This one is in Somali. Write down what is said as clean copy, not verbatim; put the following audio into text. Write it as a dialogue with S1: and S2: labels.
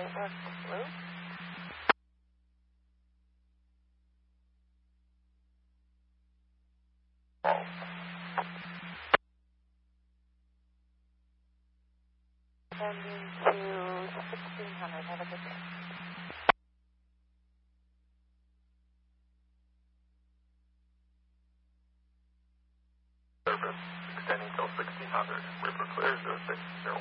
S1: Charlie Norfolk Blue. Sending to 1600. Have a good day.
S2: Service extending till 1600. River clear 0601.